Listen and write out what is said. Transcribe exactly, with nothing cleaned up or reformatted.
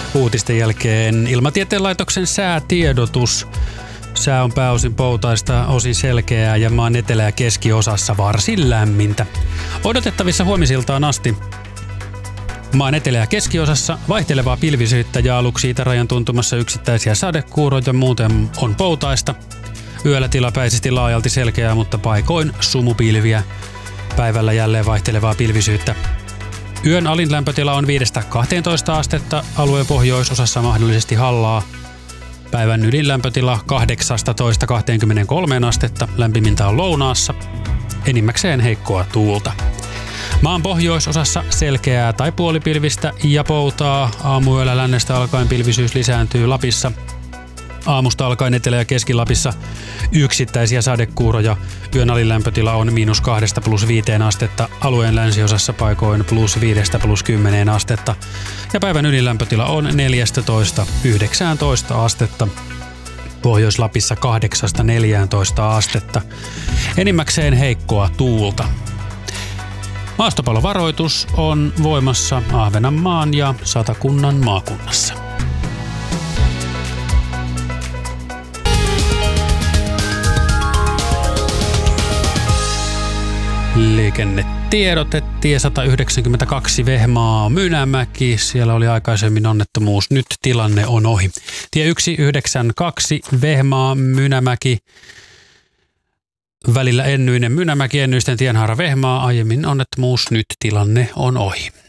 Uutisten jälkeen Ilmatieteen laitoksen säätiedotus. Sää on pääosin poutaista, osin selkeää ja maan etelä- ja keskiosassa varsin lämmintä. Odotettavissa huomisiltaan asti maan etelä- ja keskiosassa vaihtelevaa pilvisyyttä ja aluksi itärajan tuntumassa yksittäisiä sadekuuroja, muuten on poutaista. Yöllä tilapäisesti laajalti selkeää, mutta paikoin sumupilviä. Päivällä jälleen vaihtelevaa pilvisyyttä. Yön alin lämpötila on viidestä kahteentoista astetta, alueen pohjoisosassa mahdollisesti hallaa. Päivän ylin lämpötila kahdeksastatoista kahteenkymmeneenkolmeen astetta, lämpimintä on lounaassa, enimmäkseen heikkoa tuulta. Maan pohjoisosassa selkeää tai puolipilvistä ja poutaa. Aamuyöllä lännestä alkaen pilvisyys lisääntyy Lapissa. Aamusta alkaen Etelä- ja Keski-Lapissa yksittäisiä sadekuuroja. Yön alilämpötila on miinus kahdesta plus viiteen astetta. Alueen länsiosassa paikoin plus viidestä plus kymmeneen astetta. Ja päivän ylilämpötila on neljästätoista yhdeksääntoista astetta. Pohjois-Lapissa kahdeksasta neljääntoista astetta. Enimmäkseen heikkoa tuulta. Maastopallovaroitus on voimassa Ahvenanmaan ja Satakunnan maakunnassa. Liikennetiedote, tie sata yhdeksänkymmentäkaksi Vehmaa Mynämäki. Siellä oli aikaisemmin onnettomuus, nyt tilanne on ohi. Tie yksi yhdeksänkymmentäkaksi Vehmaa Mynämäki. Välillä Ennyinen Mynämäki, Ennyisten tienhaara Vehmaa. Aiemmin onnettomuus, nyt tilanne on ohi.